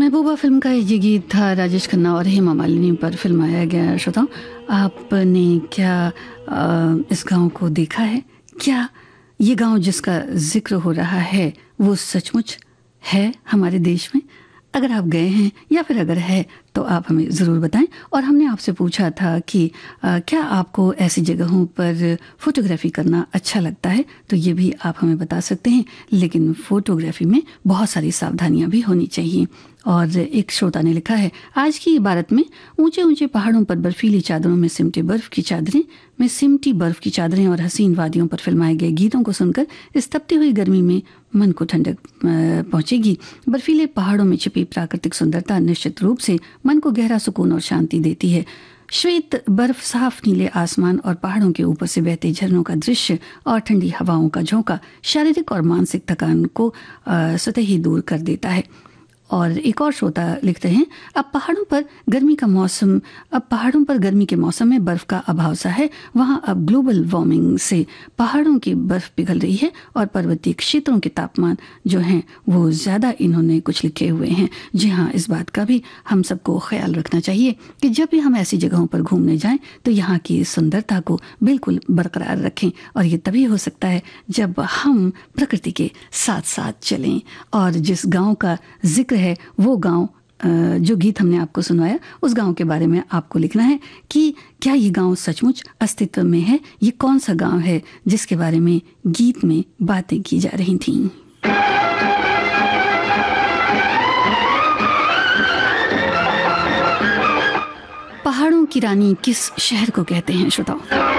महबूबा film का ये गीत था राजेश खन्ना और हेमा मालिनी पर फिल्माया गया। श्रोताओं, आपने क्या इस गांव को देखा है? क्या ये गांव जिसका जिक्र हो रहा है वो सचमुच है हमारे देश में? अगर आप गए हैं या फिर अगर है तो आप हमें ज़रूर बताएं। और हमने आपसे पूछा था कि क्या आपको ऐसी जगहों पर फोटोग्राफी करना अच्छा लगता है, तो ये भी आप हमें बता सकते हैं। लेकिन फोटोग्राफी में बहुत सारी सावधानियां भी होनी चाहिए। और एक श्रोता ने लिखा है, आज की इबारत में ऊंचे ऊंचे पहाड़ों पर बर्फीली चादरों में सिमटी बर्फ की चादरें और हसीन वादियों पर फिल्माए गए गीतों को सुनकर इस तपती हुई गर्मी में मन को ठंडक पहुंचेगी। बर्फीले पहाड़ों में छिपी प्राकृतिक सुंदरता निश्चित रूप से मन को गहरा सुकून और शांति देती है। श्वेत बर्फ, साफ नीले आसमान और पहाड़ों के ऊपर से बहते झरनों का दृश्य और ठंडी हवाओं का झोंका शारीरिक और मानसिक थकान को स्वतः ही दूर कर देता है। और एक और श्रोता लिखते हैं, अब पहाड़ों पर गर्मी के मौसम में बर्फ का अभाव सा है। वहाँ अब ग्लोबल वार्मिंग से पहाड़ों की बर्फ पिघल रही है और पर्वतीय क्षेत्रों के तापमान जो हैं वो ज़्यादा इन्होंने कुछ लिखे हुए हैं। जी हाँ, इस बात का भी हम सबको ख्याल रखना चाहिए कि जब भी हम ऐसी जगहों पर घूमने जाएं तो यहाँ की सुंदरता को बिल्कुल बरकरार रखें। और ये तभी हो सकता है जब हम प्रकृति के साथ साथ चलें। और जिस गाँव का जिक्र है वो गांव, जो गीत हमने आपको सुनाया, उस गांव के बारे में आपको लिखना है कि क्या ये गांव सचमुच अस्तित्व में है। ये कौन सा गांव है जिसके बारे में गीत में बातें की जा रही थीं। पहाड़ों की रानी किस शहर को कहते हैं श्रोताओ?